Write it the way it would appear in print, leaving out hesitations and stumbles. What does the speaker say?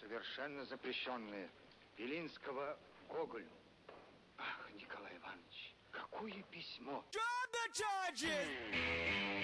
совершенно запрещенные. Белинского Гоголю. Ах, Николай Иванович, какое письмо!